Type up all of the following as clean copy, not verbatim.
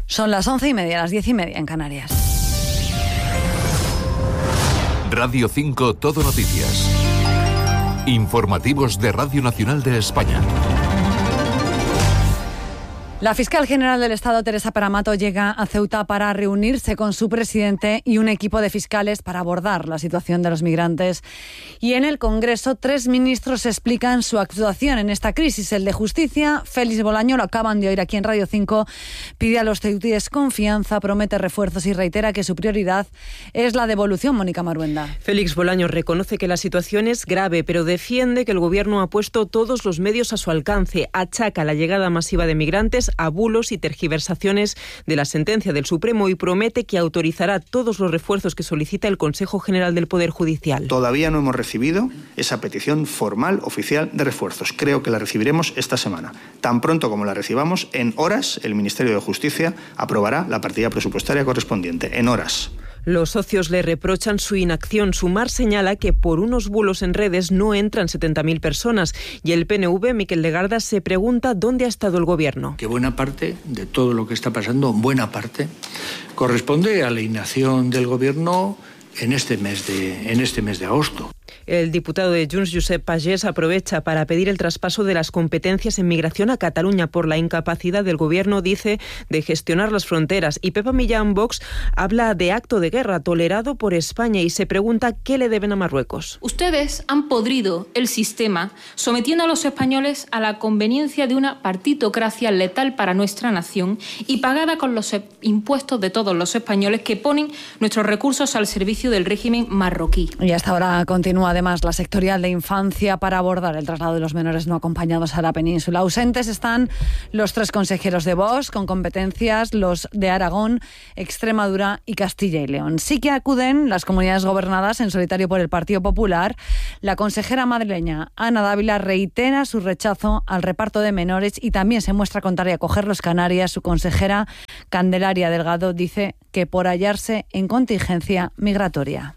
Son las 11:30, las 10:30 en Canarias. Radio 5 Todo Noticias. Informativos de Radio Nacional de España. La fiscal general del Estado, Teresa Paramato, llega a Ceuta para reunirse con su presidente y un equipo de fiscales para abordar la situación de los migrantes. Y en el Congreso, 3 ministros explican su actuación en esta crisis. El de Justicia, Félix Bolaño, lo acaban de oír aquí en Radio 5, pide a los ceutíes confianza, promete refuerzos y reitera que su prioridad es la devolución. Mónica Maruenda. Félix Bolaño reconoce que la situación es grave, pero defiende que el Gobierno ha puesto todos los medios a su alcance. Achaca la llegada masiva de migrantes a bulos y tergiversaciones de la sentencia del Supremo y promete que autorizará todos los refuerzos que solicita el Consejo General del Poder Judicial. Todavía no hemos recibido esa petición formal, oficial, de refuerzos. Creo que la recibiremos esta semana. Tan pronto como la recibamos, en horas, el Ministerio de Justicia aprobará la partida presupuestaria correspondiente. En horas. Los socios le reprochan su inacción. Sumar señala que por unos bulos en redes no entran 70.000 personas. Y el PNV, Miquel Legarda, se pregunta dónde ha estado el Gobierno. Que buena parte de todo lo que está pasando, buena parte, corresponde a la inacción del Gobierno en este mes de agosto. El diputado de Junts, Josep Pagès, aprovecha para pedir el traspaso de las competencias en migración a Cataluña por la incapacidad del Gobierno, dice, de gestionar las fronteras. Y Pepa Millán, Vox, habla de acto de guerra tolerado por España y se pregunta qué le deben a Marruecos. Ustedes han podrido el sistema sometiendo a los españoles a la conveniencia de una partitocracia letal para nuestra nación y pagada con los impuestos de todos los españoles que ponen nuestros recursos al servicio del régimen marroquí. Y hasta ahora continúa además la sectorial de infancia para abordar el traslado de los menores no acompañados a la península. Ausentes están los 3 consejeros de Vox con competencias, los de Aragón, Extremadura y Castilla y León. Sí que acuden las comunidades gobernadas en solitario por el Partido Popular. La consejera madrileña Ana Dávila reitera su rechazo al reparto de menores y también se muestra contraria a acogerlos Canarias. Su consejera Candelaria Delgado dice que por hallarse en contingencia migratoria.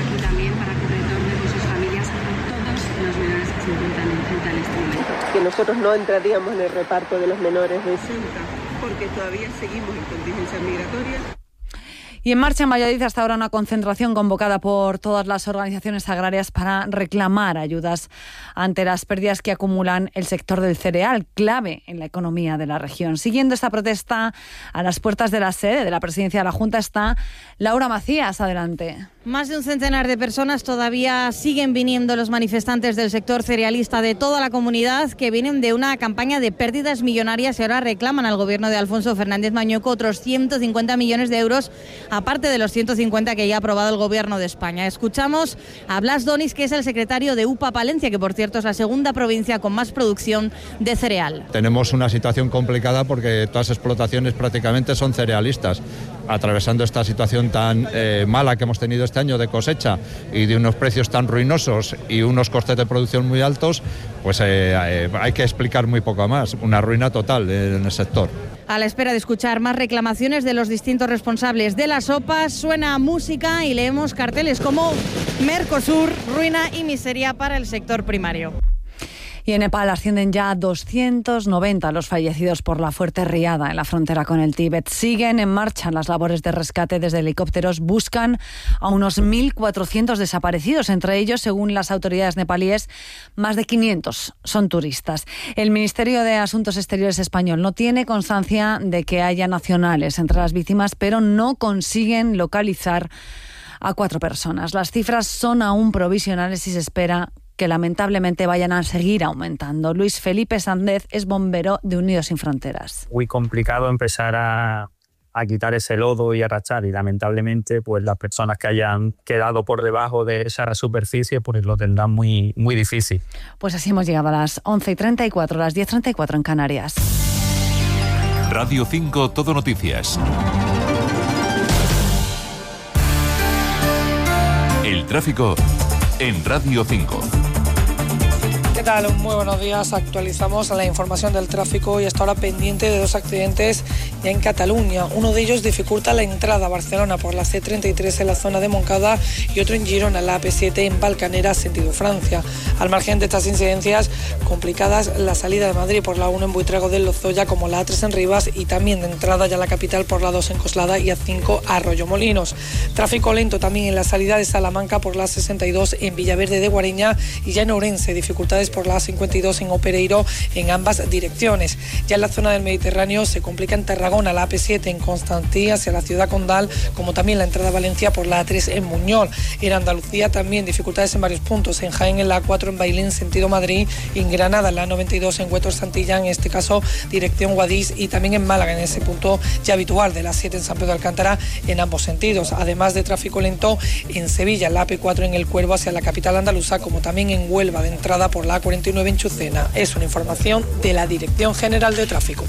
Que nosotros no entraríamos en el reparto de los menores de Ceuta, porque todavía seguimos en contingencia migratoria. Y en marcha en Valladolid hasta ahora una concentración convocada por todas las organizaciones agrarias para reclamar ayudas ante las pérdidas que acumulan el sector del cereal, clave en la economía de la región. Siguiendo esta protesta, a las puertas de la sede de la presidencia de la Junta está Laura Macías. Adelante. Más de un centenar de personas todavía siguen viniendo, los manifestantes del sector cerealista de toda la comunidad, que vienen de una campaña de pérdidas millonarias y ahora reclaman al gobierno de Alfonso Fernández Mañueco otros 150 millones de euros, aparte de los 150 que ya ha aprobado el gobierno de España. Escuchamos a Blas Donis, que es el secretario de UPA Palencia, que por cierto es la segunda provincia con más producción de cereal. Tenemos una situación complicada porque todas las explotaciones prácticamente son cerealistas. Atravesando esta situación tan mala que hemos tenido este año de cosecha y de unos precios tan ruinosos y unos costes de producción muy altos, pues hay que explicar muy poco más. Una ruina total en el sector. A la espera de escuchar más reclamaciones de los distintos responsables de las OPAs, suena música y leemos carteles como Mercosur, ruina y miseria para el sector primario. Y en Nepal ascienden ya a 290 los fallecidos por la fuerte riada en la frontera con el Tíbet. Siguen en marcha las labores de rescate desde helicópteros. Buscan a unos 1.400 desaparecidos. Entre ellos, según las autoridades nepalíes, más de 500 son turistas. El Ministerio de Asuntos Exteriores español no tiene constancia de que haya nacionales entre las víctimas, pero no consiguen localizar a 4 personas. Las cifras son aún provisionales y se espera que lamentablemente vayan a seguir aumentando. Luis Felipe Sández es bombero de Unidos Sin Fronteras. Muy complicado empezar a quitar ese lodo y a rachar, y lamentablemente pues las personas que hayan quedado por debajo de esa superficie pues lo tendrán muy, muy difícil. Pues así hemos llegado a las 11:34, las 10:34 en Canarias. Radio 5 Todo Noticias. El tráfico en Radio 5. ¿Qué tal? Muy buenos días. Actualizamos la información del tráfico y hasta ahora pendiente de 2 accidentes ya en Cataluña. Uno de ellos dificulta la entrada a Barcelona por la C33 en la zona de Montcada y otro en Girona, la AP7 en Valcanera, sentido Francia. Al margen de estas incidencias, complicadas la salida de Madrid por la 1 en Buitrago del Lozoya, como la A3 en Rivas, y también de entrada ya a la capital por la 2 en Coslada y A5 Arroyomolinos. Tráfico lento también en la salida de Salamanca por la 62 en Villaverde de Guareña y ya en Ourense, dificultades por la A52 en Opereiro en ambas direcciones. Ya en la zona del Mediterráneo se complica en Tarragona la AP7 en Constantí hacia la ciudad condal, como también la entrada a Valencia por la A3 en Muñol. En Andalucía también dificultades en varios puntos, en Jaén en la A4 en Bailén sentido Madrid, y en Granada en la A92 en Huetor Santillán, en este caso dirección Guadix, y también en Málaga en ese punto ya habitual de la 7 en San Pedro de Alcántara en ambos sentidos. Además de tráfico lento en Sevilla, en la AP4 en El Cuervo hacia la capital andaluza, como también en Huelva de entrada por la A49 en Chucena. Es una información de la Dirección General de Tráfico.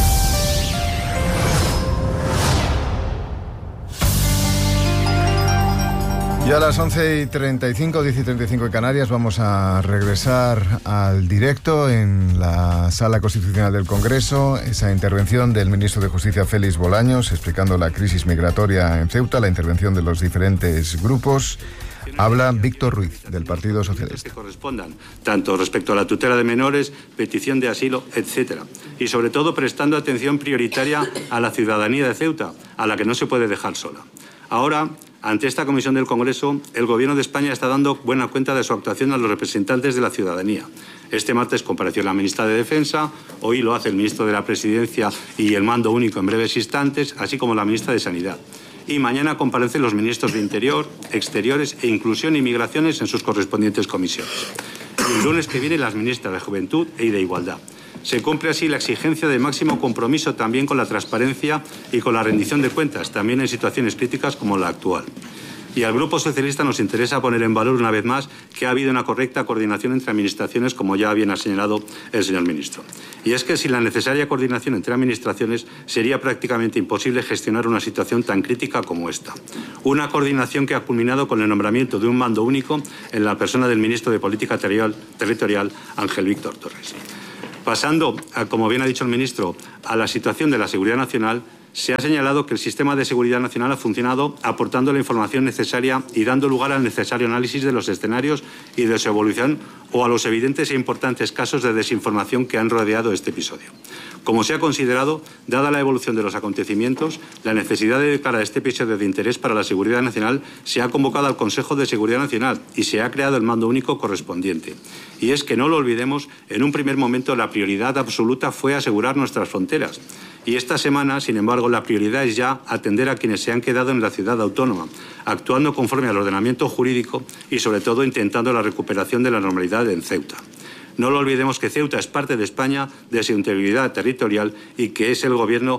Y a las 11:35, 10:35 en Canarias, vamos a regresar al directo en la Sala Constitucional del Congreso. Esa intervención del ministro de Justicia, Félix Bolaños, explicando la crisis migratoria en Ceuta, la intervención de los diferentes grupos. Habla Víctor Ruiz, del Partido Socialista. Que correspondan, tanto respecto a la tutela de menores, petición de asilo, etcétera. Y sobre todo prestando atención prioritaria a la ciudadanía de Ceuta, a la que no se puede dejar sola. Ahora, ante esta comisión del Congreso, el Gobierno de España está dando buena cuenta de su actuación a los representantes de la ciudadanía. Este martes compareció la ministra de Defensa, hoy lo hace el ministro de la Presidencia y el Mando Único en breves instantes, así como la ministra de Sanidad. Y mañana comparecen los ministros de Interior, Exteriores e Inclusión y Migraciones en sus correspondientes comisiones. Y el lunes que viene las ministras de Juventud y de Igualdad. Se cumple así la exigencia de máximo compromiso también con la transparencia y con la rendición de cuentas, también en situaciones críticas como la actual. Y al Grupo Socialista nos interesa poner en valor una vez más que ha habido una correcta coordinación entre administraciones, como ya bien ha señalado el señor ministro. Y es que sin la necesaria coordinación entre administraciones sería prácticamente imposible gestionar una situación tan crítica como esta. Una coordinación que ha culminado con el nombramiento de un mando único en la persona del ministro de Política Territorial, Ángel Víctor Torres. Pasando, como bien ha dicho el ministro, a la situación de la seguridad nacional, se ha señalado que el sistema de seguridad nacional ha funcionado aportando la información necesaria y dando lugar al necesario análisis de los escenarios y de su evolución o a los evidentes e importantes casos de desinformación que han rodeado este episodio. Como se ha considerado, dada la evolución de los acontecimientos, la necesidad de cara a este episodio de interés para la seguridad nacional, se ha convocado al Consejo de Seguridad Nacional y se ha creado el mando único correspondiente. Y es que no lo olvidemos, en un primer momento la prioridad absoluta fue asegurar nuestras fronteras. Y esta semana, sin embargo, la prioridad es ya atender a quienes se han quedado en la ciudad autónoma, actuando conforme al ordenamiento jurídico y, sobre todo, intentando la recuperación de la normalidad en Ceuta. No lo olvidemos que Ceuta es parte de España, de su integridad territorial y que este gobierno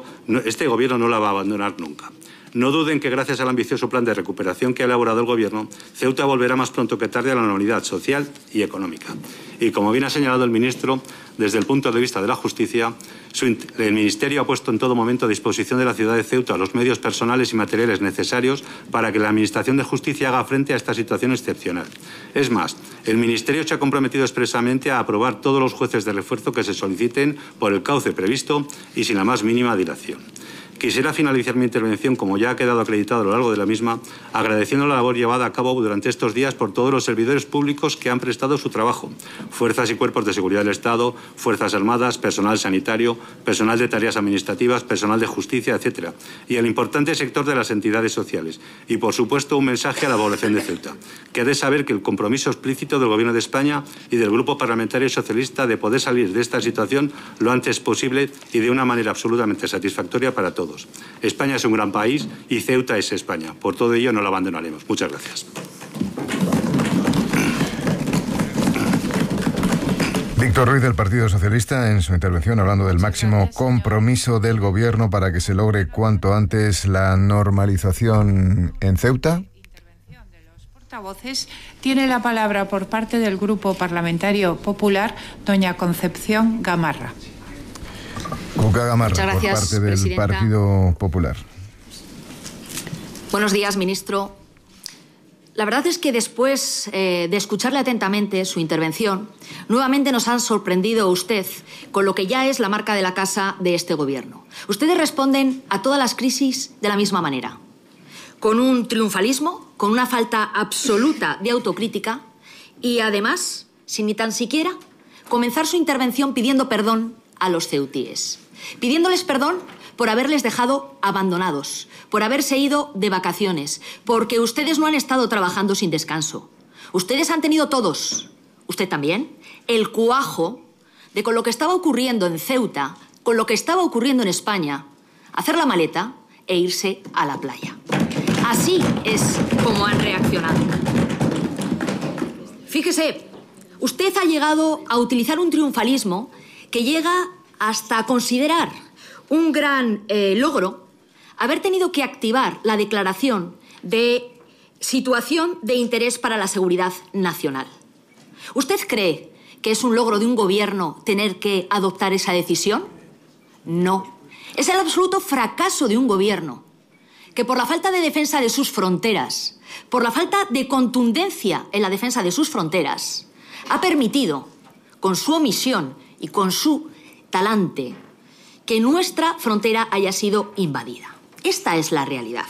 no la va a abandonar nunca. No duden que gracias al ambicioso plan de recuperación que ha elaborado el Gobierno, Ceuta volverá más pronto que tarde a la normalidad social y económica. Y como bien ha señalado el ministro, desde el punto de vista de la justicia, el Ministerio ha puesto en todo momento a disposición de la ciudad de Ceuta los medios personales y materiales necesarios para que la Administración de Justicia haga frente a esta situación excepcional. Es más, el Ministerio se ha comprometido expresamente a aprobar todos los jueces de refuerzo que se soliciten por el cauce previsto y sin la más mínima dilación. Quisiera finalizar mi intervención, como ya ha quedado acreditado a lo largo de la misma, agradeciendo la labor llevada a cabo durante estos días por todos los servidores públicos que han prestado su trabajo, fuerzas y cuerpos de seguridad del Estado, Fuerzas Armadas, personal sanitario, personal de tareas administrativas, personal de justicia, etc. Y el importante sector de las entidades sociales. Y, por supuesto, un mensaje a la población de Ceuta, que ha de saber que el compromiso explícito del Gobierno de España y del Grupo Parlamentario Socialista de poder salir de esta situación lo antes posible y de una manera absolutamente satisfactoria para todos. España es un gran país y Ceuta es España. Por todo ello no la abandonaremos. Muchas gracias. Víctor Ruiz, del Partido Socialista, en su intervención hablando del máximo compromiso del Gobierno para que se logre cuanto antes la normalización en Ceuta. Tiene la palabra por parte del Grupo Parlamentario Popular doña Concepción Gamarra. Cuca Gamarra, por parte del Partido Popular. Buenos días, ministro. La verdad es que después de escucharle atentamente su intervención, nuevamente nos han sorprendido usted con lo que ya es la marca de la casa de este gobierno. Ustedes responden a todas las crisis de la misma manera, con un triunfalismo, con una falta absoluta de autocrítica y, además, sin ni tan siquiera comenzar su intervención pidiendo perdón a los ceutíes, pidiéndoles perdón por haberles dejado abandonados, por haberse ido de vacaciones, porque ustedes no han estado trabajando sin descanso. Ustedes han tenido todos, usted también, el cuajo de, con lo que estaba ocurriendo en Ceuta, con lo que estaba ocurriendo en España, hacer la maleta e irse a la playa. Así es como han reaccionado. Fíjese, usted ha llegado a utilizar un triunfalismo que llega hasta considerar un gran logro haber tenido que activar la declaración de situación de interés para la seguridad nacional. ¿Usted cree que es un logro de un gobierno tener que adoptar esa decisión? No. Es el absoluto fracaso de un gobierno que, por la falta de defensa de sus fronteras, por la falta de contundencia en la defensa de sus fronteras, ha permitido, con su omisión y con su talante, que nuestra frontera haya sido invadida. Esta es la realidad.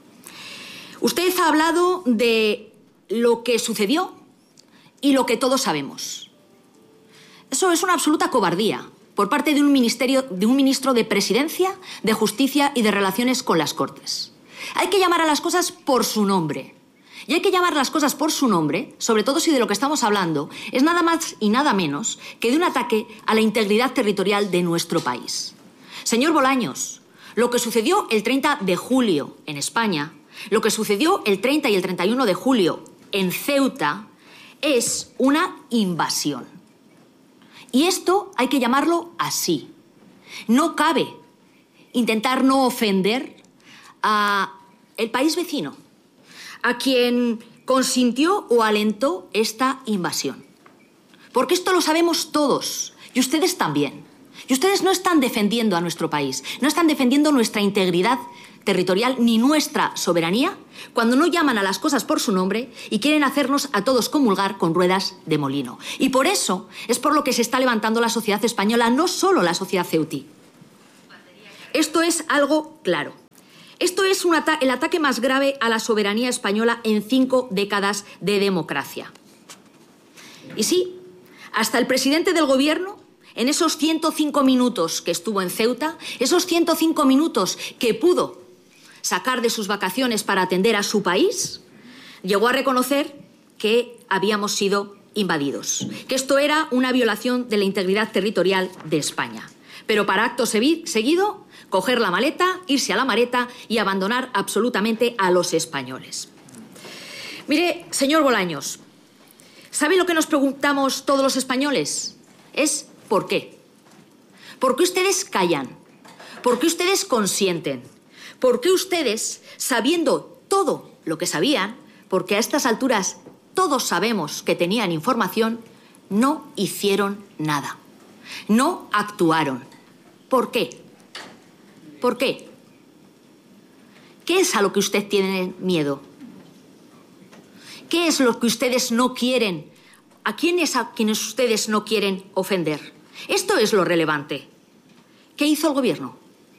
Usted ha hablado de lo que sucedió y lo que todos sabemos. Eso es una absoluta cobardía por parte de un ministro de Presidencia, de Justicia y de Relaciones con las Cortes. Hay que llamar a las cosas por su nombre. Y hay que llamar las cosas por su nombre, sobre todo si de lo que estamos hablando es nada más y nada menos que de un ataque a la integridad territorial de nuestro país. Señor Bolaños, lo que sucedió el 30 de julio en España, lo que sucedió el 30 y el 31 de julio en Ceuta, es una invasión. Y esto hay que llamarlo así. No cabe intentar no ofender a el país vecino, a quien consintió o alentó esta invasión. Porque esto lo sabemos todos, y ustedes también. Y ustedes no están defendiendo a nuestro país, no están defendiendo nuestra integridad territorial ni nuestra soberanía cuando no llaman a las cosas por su nombre y quieren hacernos a todos comulgar con ruedas de molino. Y por eso es por lo que se está levantando la sociedad española, no solo la sociedad ceutí. Esto es algo claro. Esto es el ataque más grave a la soberanía española en 5 décadas de democracia. Y sí, hasta el presidente del Gobierno, en esos 105 minutos que estuvo en Ceuta, esos 105 minutos que pudo sacar de sus vacaciones para atender a su país, llegó a reconocer que habíamos sido invadidos, que esto era una violación de la integridad territorial de España. Pero para acto seguido, coger la maleta, irse a la maleta y abandonar absolutamente a los españoles. Mire, señor Bolaños, ¿sabe lo que nos preguntamos todos los españoles? Es ¿por qué? ¿Por qué ustedes callan? ¿Por qué ustedes consienten? ¿Por qué ustedes, sabiendo todo lo que sabían, porque a estas alturas todos sabemos que tenían información, no hicieron nada? No actuaron. ¿Por qué? ¿Por qué? ¿Qué es a lo que usted tiene miedo? ¿Qué es lo que ustedes no quieren? ¿A quiénes ustedes no quieren ofender? Esto es lo relevante. ¿Qué hizo el gobierno?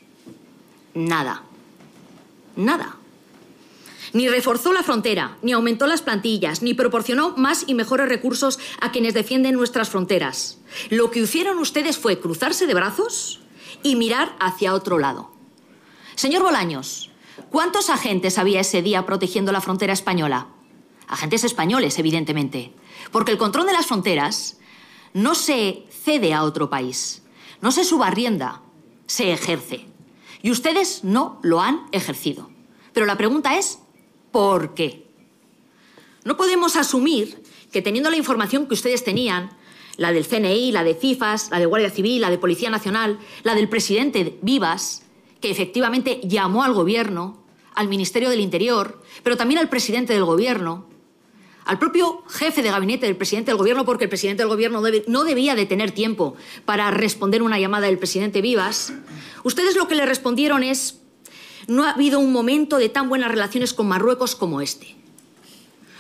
Nada. Nada. Ni reforzó la frontera, ni aumentó las plantillas, ni proporcionó más y mejores recursos a quienes defienden nuestras fronteras. Lo que hicieron ustedes fue cruzarse de brazos y mirar hacia otro lado. Señor Bolaños, ¿cuántos agentes había ese día protegiendo la frontera española? Agentes españoles, evidentemente. Porque el control de las fronteras no se cede a otro país, no se subarrienda, se ejerce. Y ustedes no lo han ejercido. Pero la pregunta es, ¿por qué? No podemos asumir que teniendo la información que ustedes tenían, la del CNI, la de CIFAS, la de Guardia Civil, la de Policía Nacional, la del presidente Vivas, que efectivamente llamó al Gobierno, al Ministerio del Interior, pero también al presidente del Gobierno, al propio jefe de gabinete del presidente del Gobierno, porque el presidente del Gobierno no debía de tener tiempo para responder una llamada del presidente Vivas. Ustedes lo que le respondieron es: no ha habido un momento de tan buenas relaciones con Marruecos como este.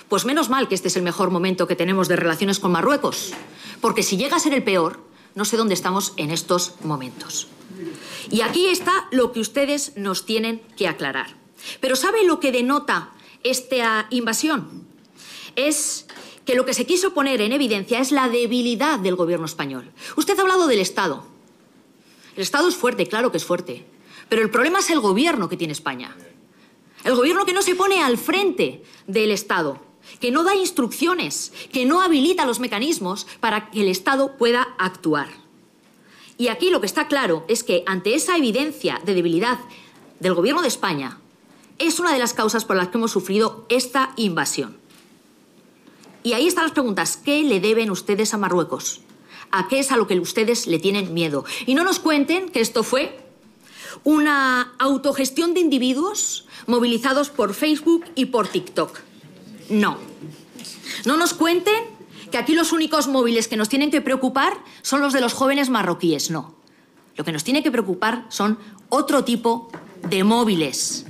Pues menos mal que este es el mejor momento que tenemos de relaciones con Marruecos, porque si llega a ser el peor, no sé dónde estamos en estos momentos. Y aquí está lo que ustedes nos tienen que aclarar. Pero ¿sabe lo que denota esta invasión? Es que lo que se quiso poner en evidencia es la debilidad del gobierno español. Usted ha hablado del Estado. El Estado es fuerte, claro que es fuerte. Pero el problema es el gobierno que tiene España. El gobierno que no se pone al frente del Estado, que no da instrucciones, que no habilita los mecanismos para que el Estado pueda actuar. Y aquí lo que está claro es que ante esa evidencia de debilidad del gobierno de España, es una de las causas por las que hemos sufrido esta invasión. Y ahí están las preguntas. ¿Qué le deben ustedes a Marruecos? ¿A qué es a lo que ustedes le tienen miedo? Y no nos cuenten que esto fue una autogestión de individuos movilizados por Facebook y por TikTok. No. No nos cuenten que aquí los únicos móviles que nos tienen que preocupar son los de los jóvenes marroquíes. No. Lo que nos tiene que preocupar son otro tipo de móviles.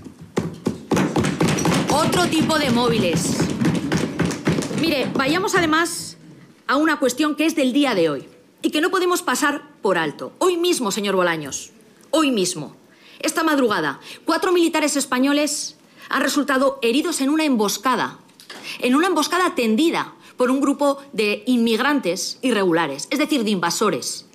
Otro tipo de móviles. Mire, vayamos además a una cuestión que es del día de hoy y que no podemos pasar por alto. Hoy mismo, señor Bolaños, hoy mismo, esta madrugada, 4 militares españoles han resultado heridos en una emboscada tendida por un grupo de inmigrantes irregulares, es decir, de invasores,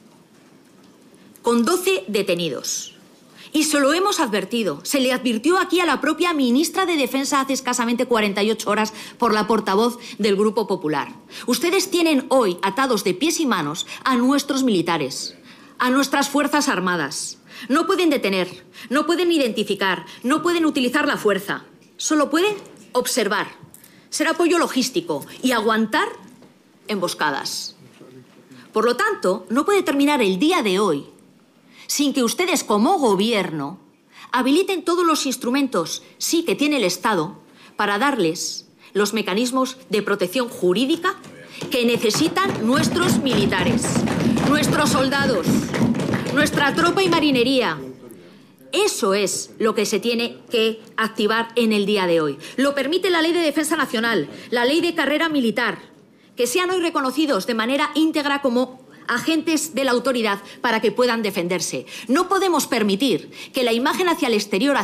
con 12 detenidos. Y se lo hemos advertido. Se le advirtió aquí a la propia ministra de Defensa hace escasamente 48 horas por la portavoz del Grupo Popular. Ustedes tienen hoy atados de pies y manos a nuestros militares, a nuestras Fuerzas Armadas. No pueden detener, no pueden identificar, no pueden utilizar la fuerza. Solo pueden observar, ser apoyo logístico y aguantar emboscadas. Por lo tanto, no puede terminar el día de hoy sin que ustedes como gobierno habiliten todos los instrumentos, sí, que tiene el Estado, para darles los mecanismos de protección jurídica que necesitan nuestros militares, nuestros soldados, nuestra tropa y marinería. Eso es lo que se tiene que activar en el día de hoy. Lo permite la Ley de Defensa Nacional, la Ley de Carrera Militar, que sean hoy reconocidos de manera íntegra como agentes de la autoridad para que puedan defenderse. No podemos permitir que la imagen hacia el exterior